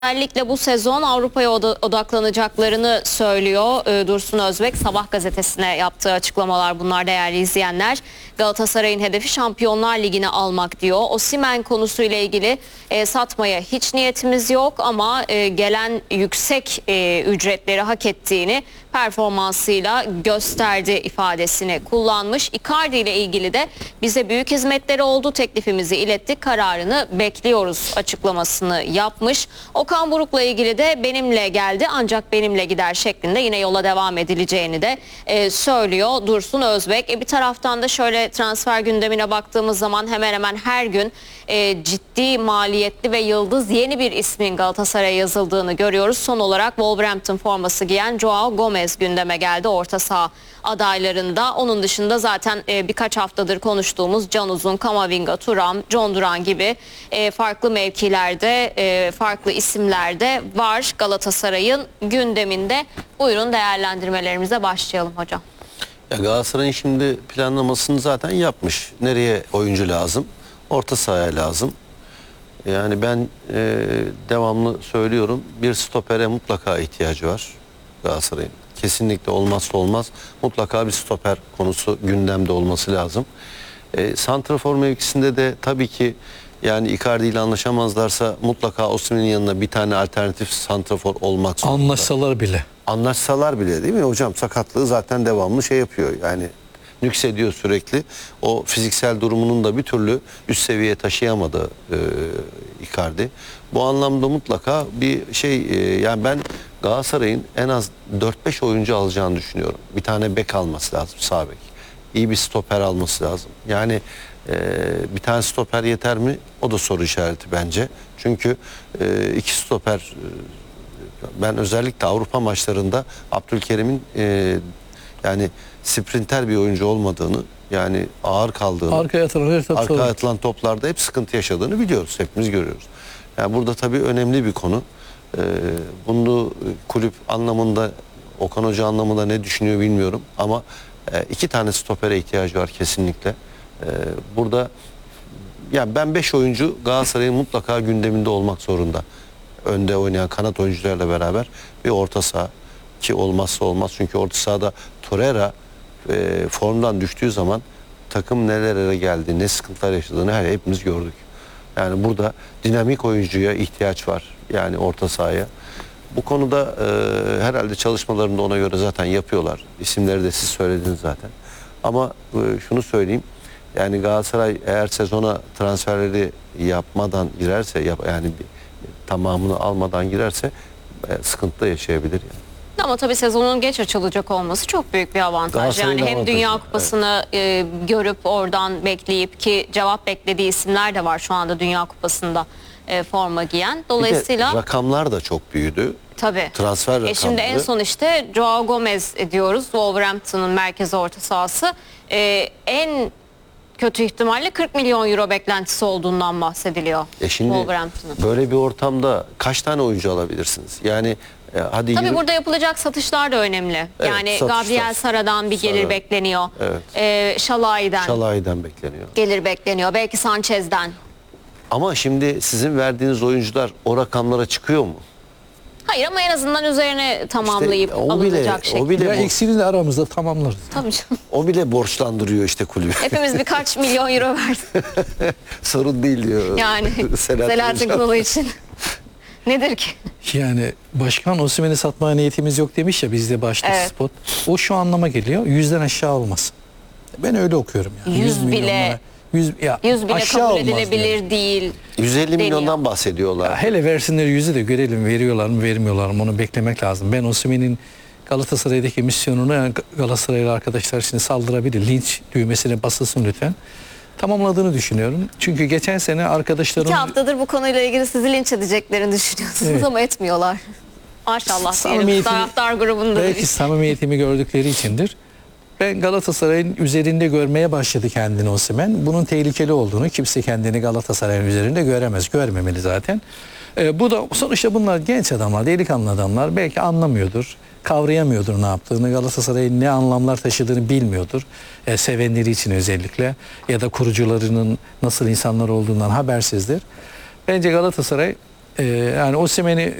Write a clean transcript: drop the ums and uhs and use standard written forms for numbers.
Özellikle bu sezon Avrupa'ya odaklanacaklarını söylüyor Dursun Özbek. Sabah gazetesine yaptığı açıklamalar bunlar değerli izleyenler. Galatasaray'ın hedefi Şampiyonlar Ligi'ni almak diyor. Osimhen konusuyla ilgili satmaya hiç niyetimiz yok ama gelen yüksek ücretleri hak ettiğini performansıyla gösterdi ifadesini kullanmış. Icardi ile ilgili de bize büyük hizmetleri oldu, teklifimizi ilettik, kararını bekliyoruz açıklamasını yapmış. Okan Buruk'la ilgili de benimle geldi ancak benimle gider şeklinde yine yola devam edileceğini de söylüyor Dursun Özbek. Bir taraftan da şöyle transfer gündemine baktığımız zaman hemen hemen her gün ciddi maliyetli ve yıldız yeni bir ismin Galatasaray'a yazıldığını görüyoruz. Son olarak Wolverhampton forması giyen Joao Gomez gündeme geldi orta saha adaylarında. Onun dışında zaten birkaç haftadır konuştuğumuz Can Uzun, Kamavinga, Thuram, John Duran gibi farklı mevkilerde, farklı isimlerde var Galatasaray'ın gündeminde. Buyurun değerlendirmelerimize başlayalım hocam. Ya Galatasaray'ın şimdi planlamasını zaten yapmış. Nereye oyuncu lazım? Orta sahaya lazım. Yani ben devamlı söylüyorum, bir stopere mutlaka ihtiyacı var Galatasaray'ın. Kesinlikle olmazsa olmaz. Mutlaka bir stoper konusu gündemde olması lazım. Santrafor mevkisinde de tabii ki yani Icardi ile anlaşamazlarsa mutlaka Osimhen'in yanına bir tane alternatif santrafor olmak zorunda. Anlaşsalar bile. Anlaşsalar bile değil mi hocam? Sakatlığı zaten devamlı şey yapıyor. Yani nüksediyor sürekli. O fiziksel durumunun da bir türlü üst seviyeye taşıyamadı Icardi. Bu anlamda mutlaka bir şey yani ben Galatasaray'ın en az 4-5 oyuncu alacağını düşünüyorum. Bir tane bek alması lazım, sağ bek. İyi bir stoper alması lazım. Yani bir tane stoper yeter mi? O da soru işareti bence. Çünkü iki stoper ben özellikle Avrupa maçlarında Abdülkerim'in yani sprinter bir oyuncu olmadığını, yani ağır kaldığını, arkaya atılan toplarda hep sıkıntı yaşadığını biliyoruz. Hepimiz görüyoruz. Yani burada tabii önemli bir konu. Bunu kulüp anlamında, Okan Hoca anlamında ne düşünüyor bilmiyorum ama iki tane stopere ihtiyacı var kesinlikle. Burada yani ben 5 oyuncu Galatasaray'ın mutlaka gündeminde olmak zorunda. Önde oynayan kanat oyuncularla beraber bir orta saha ki olmazsa olmaz. Çünkü orta sahada Torreira formdan düştüğü zaman takım nelere geldi, ne sıkıntılar yaşadığını hepimiz gördük. Yani burada dinamik oyuncuya ihtiyaç var. Yani orta sahaya. Bu konuda herhalde çalışmalarını da ona göre zaten yapıyorlar. İsimleri de siz söylediniz zaten. Ama şunu söyleyeyim. Yani Galatasaray eğer sezona transferleri yapmadan girerse, yani tamamını almadan girerse sıkıntı da yaşayabilir yani. Ama tabii sezonun geç açılacak olması çok büyük bir avantaj. Yani hem Dünya Kupası'nı görüp oradan bekleyip ki cevap beklediği isimler de var şu anda Dünya Kupası'nda forma giyen. Dolayısıyla bir de rakamlar da çok büyüdü. Tabii. Transfer rakamları. Şimdi en son işte Joao Gomez diyoruz. Wolverhampton'ın merkez orta sahası. En kötü ihtimalle 40 milyon euro beklentisi olduğundan bahsediliyor. Şimdi böyle bir ortamda kaç tane oyuncu alabilirsiniz? Yani hadi tabii burada yapılacak satışlar da önemli. Evet, yani Gabriel Sara'dan bir gelir bekleniyor. Evet. Şalay'dan bekleniyor. Gelir bekleniyor. Belki Sanchez'den. Ama şimdi sizin verdiğiniz oyuncular o rakamlara çıkıyor mu? Hayır ama en azından üzerine tamamlayıp işte alınacak şekilde. O bile eksiğini de aramızda tamamlarız. Tabii canım. O bile borçlandırıyor işte kulübü. Hepimiz birkaç milyon euro verdik. Sorun değil diyor. Yani Selahattin Kılıç için. Nedir ki? Yani başkan Osimhen'i satmaya niyetimiz yok demiş ya bizde başlık spot. O şu anlama geliyor. 100'den aşağı olmaz. Ben öyle okuyorum yani. 100 bile 100 bile kabul edilebilir değil. 150 milyondan bahsediyorlar. Ya hele versinler 100'ü de görelim, veriyorlar mı vermiyorlar mı onu beklemek lazım. Ben Osimhen'in Galatasaray'daki misyonunu yani Galatasaraylı arkadaşlar şimdi saldırabilir. Linç düğmesine basılsın lütfen. Tamamladığını düşünüyorum. Çünkü geçen sene arkadaşlarım... 2 haftadır bu konuyla ilgili sizi linç edeceklerini düşünüyorsunuz ama etmiyorlar. Maşallah diyelim taraftar grubunda. Belki samimiyetimi gördükleri içindir. Ben Galatasaray'ın üzerinde görmeye başladı kendini Osimhen. Bunun tehlikeli olduğunu kimse kendini Galatasaray'ın üzerinde göremez. Görmemeli zaten. Bu da sonuçta bunlar genç adamlar, delikanlı adamlar. Belki anlamıyordur, kavrayamıyordur ne yaptığını. Galatasaray'ın ne anlamlar taşıdığını bilmiyordur. Sevenleri için özellikle ya da kurucularının nasıl insanlar olduğundan habersizdir. Bence Galatasaray Yani Osimhen'i